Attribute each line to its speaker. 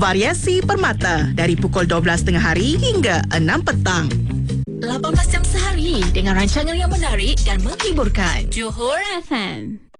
Speaker 1: Variasi Permata dari pukul 12 tengah hari hingga 6 petang.
Speaker 2: 18 jam sehari dengan rancangan yang menarik dan menghiburkan.
Speaker 3: Johor FM.